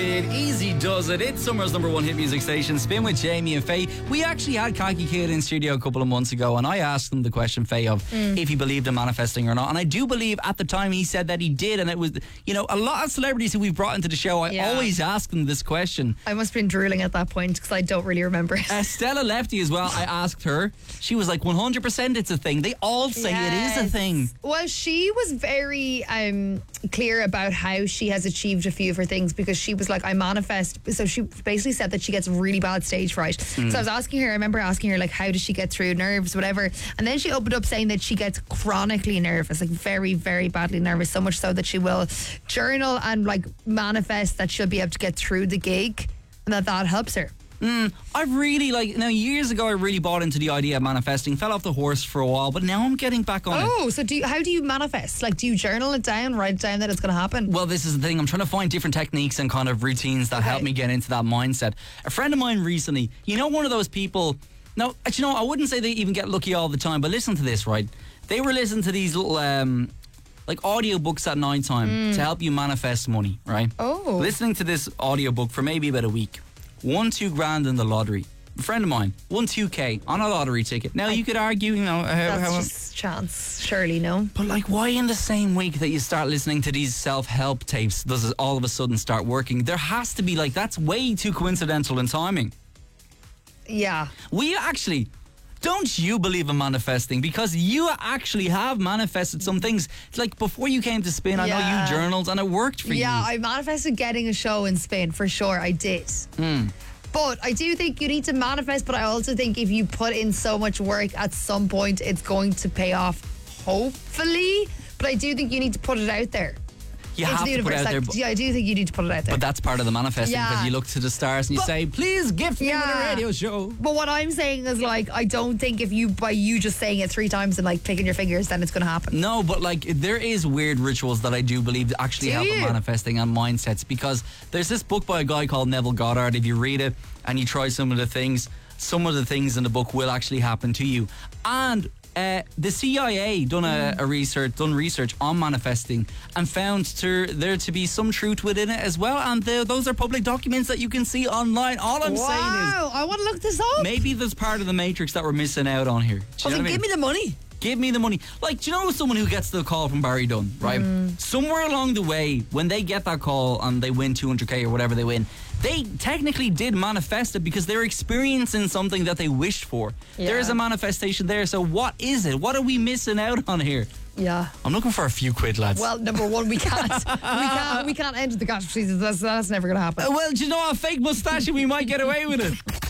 Kid, Easy Does It. It's summer's number one hit music station, Spin with Jamie and Faye. We actually had Khaki Kid in studio a couple of months ago, and I asked him the question, Faye, of if he believed in manifesting or not. And I do believe at the time he said that he did, and it was, you know, a lot of celebrities who we've brought into the show, I always ask them this question. I must have been drooling at that point because I don't really remember it. Stella Lefty as well, I asked her. She was like, 100% it's a thing. They all say it is a thing. Well, she was very clear about how she has achieved a few of her things, because she was like, I manifest. So she basically said that she gets really bad stage fright. So I was asking her, I remember asking her, like, how does she get through nerves, whatever. And then she opened up saying that she gets chronically nervous, like very, very badly nervous, so much so that she will journal and like manifest that she'll be able to get through the gig, and that helps her. I've really, years ago I really bought into the idea of manifesting, fell off the horse for a while, but now I'm getting back on it. Oh, so how do you manifest? Like, do you journal it down, write it down that it's going to happen? Well, this is the thing. I'm trying to find different techniques and kind of routines that help me get into that mindset. A friend of mine recently, one of those people, no, actually, no, I wouldn't say they even get lucky all the time, but listen to this, right? They were listening to these little, audiobooks at night time to help you manifest money, right? Oh. Listening to this audiobook for maybe about a week. Won $2,000 in the lottery. A friend of mine won $2,000 on a lottery ticket. Now you could argue, that's just chance, surely, no. But why in the same week that you start listening to these self-help tapes does it all of a sudden start working? There has to be that's way too coincidental in timing. Yeah. We actually. Don't you believe in manifesting? Because you actually have manifested some things. Like before you came to Spin, I know you journaled and it worked for you. Yeah, I manifested getting a show in Spin, for sure, I did. But I do think you need to manifest, but I also think if you put in so much work, at some point it's going to pay off, hopefully. But I do think you need to put it out there. You have to put it out there. Yeah, I do think you need to put it out there. But that's part of the manifesting, because you look to the stars and you say, please gift me with a radio show. But what I'm saying is, I don't think if you, by you just saying it 3 times and clicking your fingers, then it's going to happen. No, but there is weird rituals that I do believe actually help with manifesting and mindsets, because there's this book by a guy called Neville Goddard. If you read it and you try some of the things in the book will actually happen to you. And the CIA done research on manifesting and found there to be some truth within it as well, and those are public documents that you can see online. All I'm saying is, I want to look this up. Maybe there's part of the matrix that we're missing out on here. Give me the money. Give me the money. Do you know someone who gets the call from Barry Dunn, right? Somewhere along the way, when they get that call and they win $200,000 or whatever they win, they technically did manifest it because they're experiencing something that they wished for. Yeah. There is a manifestation there. So what is it? What are we missing out on here? Yeah. I'm looking for a few quid, lads. Well, number one, we can't. we can't enter the cash season. That's never going to happen. Well, do you know, a fake moustache and we might get away with it.